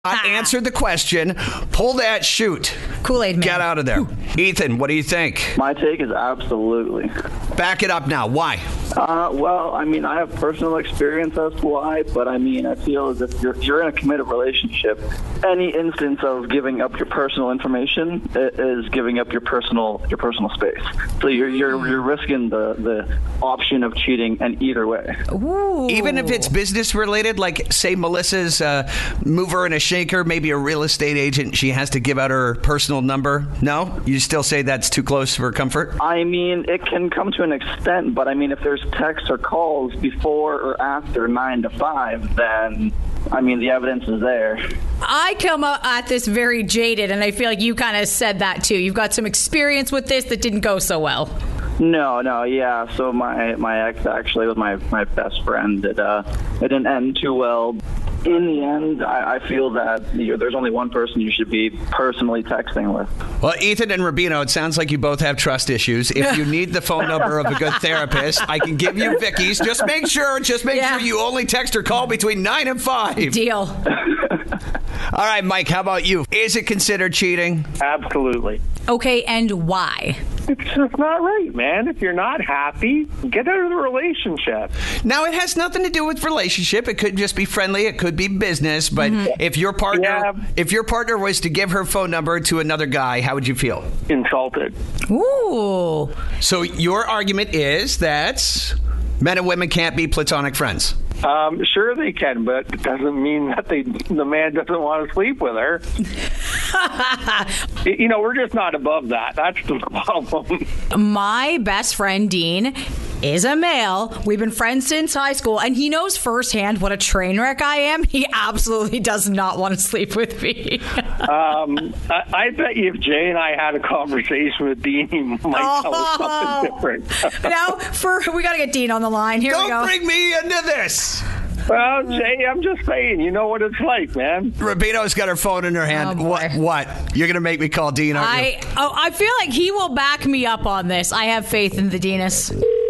Answer the question. Pull that chute. Kool-Aid man. Get out of there. Ooh. Ethan, what do you think? My take is absolutely. Back it up now. Why? Well, I mean, I have personal experience as to why, but I mean, I feel as if you're in a committed relationship. Any instance of giving up your personal information is giving up your personal space. So you're risking the option of cheating, and either way. Ooh. Even if it's business related, like say Melissa's mover and a shaker, maybe a real estate agent, she has to give out her personal number. No? You still say that's too close for comfort? I mean, it can come to an extent, but I mean, if there's texts or calls before or after 9 to 5, then I mean, the evidence is there. I come at this very jaded, and I feel like you kind of said that too. You've got some experience with this that didn't go so well. No, yeah. So my ex actually was my best friend. It didn't end too well. In the end, I feel that there's only one person you should be personally texting with. Well, Ethan and Rubino, it sounds like you both have trust issues. If you need the phone number of a good therapist, I can give you Vicky's. Just make sure you only text or call between 9 and 5. Deal. All right, Mike, how about you? Is it considered cheating? Absolutely. Okay, and why? It's just not right, man. If you're not happy, get out of the relationship. Now, it has nothing to do with relationship. It could just be friendly. It could be business. But if your partner was to give her phone number to another guy, how would you feel? Insulted. Ooh. So your argument is that men and women can't be platonic friends. Sure they can, but it doesn't mean that the man doesn't want to sleep with her. We're just not above that. That's the problem. My best friend, Dean, is a male. We've been friends since high school, and he knows firsthand what a train wreck I am. He absolutely does not want to sleep with me. I bet you if Jay and I had a conversation with Dean, he might tell us something different. Now, we got to get Dean on the line. Here we go. Don't bring me into this. Well, Jay, I'm just saying, you know what it's like, man. Rubino's got her phone in her hand. Oh, What? You're going to make me call Dean, aren't you? I feel like he will back me up on this. I have faith in the Deanus.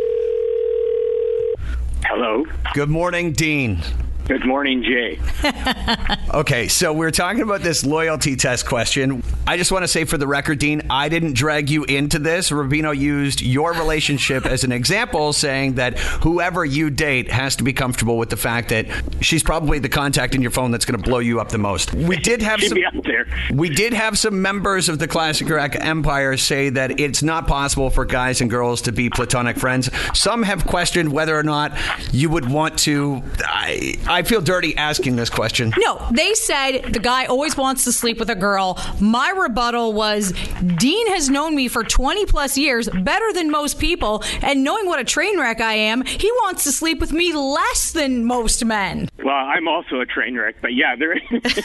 Hello. Good morning, Dean. Good morning, Jay. Okay, so we're talking about this loyalty test question. I just want to say for the record, Dean, I didn't drag you into this. Rubino used your relationship as an example, saying that whoever you date has to be comfortable with the fact that she's probably the contact in your phone that's going to blow you up the most. We did have some members of the Classic Rack Empire say that it's not possible for guys and girls to be platonic friends. Some have questioned whether or not you would want to. I feel dirty asking this question. No, they said the guy always wants to sleep with a girl. My rebuttal was, Dean has known me for 20 plus years, better than most people, and knowing what a train wreck I am, he wants to sleep with me less than most men. Well, I'm also a train wreck, but yeah, there is.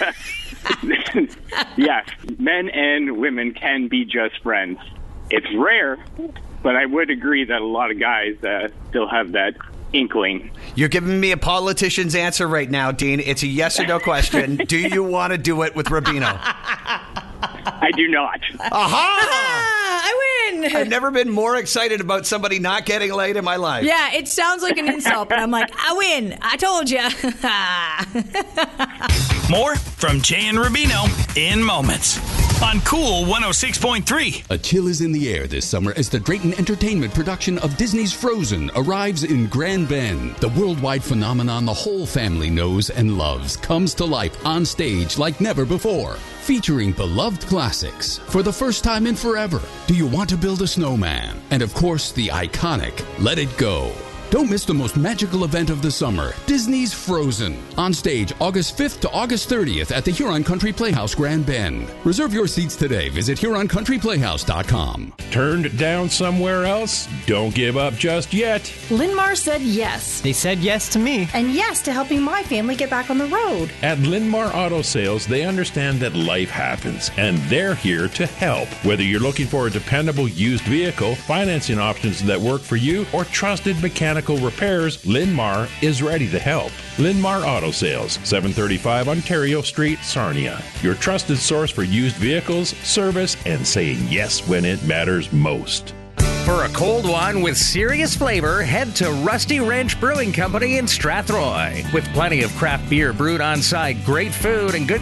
Yes, men and women can be just friends. It's rare, but I would agree that a lot of guys still have that inkling. You're giving me a politician's answer right now, Dean. It's a yes or no question. Do you want to do it with Rubino? I do not. Aha! I win! I've never been more excited about somebody not getting laid in my life. Yeah, it sounds like an insult, but I'm like, I win. I told you. More from Jay and Rubino in moments on Cool 106.3. A chill is in the air this summer as the Drayton Entertainment production of Disney's Frozen arrives in Grand Bend. The worldwide phenomenon the whole family knows and loves comes to life on stage like never before. Featuring beloved classics for the first time in forever. Do you want to build a snowman? And of course, the iconic Let It Go. Don't miss the most magical event of the summer, Disney's Frozen. On stage August 5th to August 30th at the Huron Country Playhouse, Grand Bend. Reserve your seats today. Visit HuronCountryPlayhouse.com. Turned down somewhere else? Don't give up just yet. Linmar said yes. They said yes to me. And yes to helping my family get back on the road. At Linmar Auto Sales, they understand that life happens, and they're here to help. Whether you're looking for a dependable used vehicle, financing options that work for you, or trusted mechanical repairs, Linmar is ready to help. Linmar Auto Sales, 735 Ontario Street, Sarnia. Your trusted source for used vehicles, service, and saying yes when it matters most. For For a cold one with serious flavor, head to Rusty Ranch Brewing Company in Strathroy. With plenty of craft beer brewed on site, great food, and good